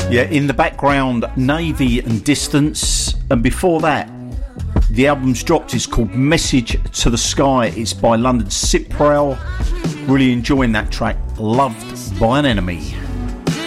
Yeah, in the background, Navy and Distance. And before that, the album's dropped. It's called Message to the Sky. It's by London Cyprel. Really enjoying that track, Loved by an Enemy.